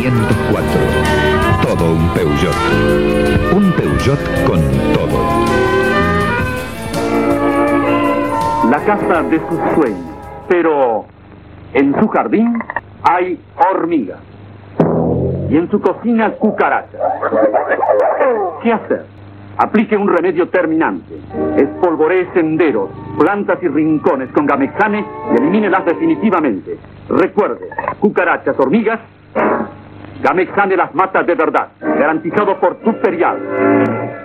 104. Todo un Peugeot. Un Peugeot con todo. La casa de sus sueños, pero en su jardín hay hormigas y en su cocina cucarachas. ¿Qué hacer? Aplique un remedio terminante. Espolvoree senderos, plantas y rincones con Gamexane y elimínelas definitivamente. Recuerde, cucarachas, hormigas, Gamexane las mata de verdad. Garantizado por Tuperial.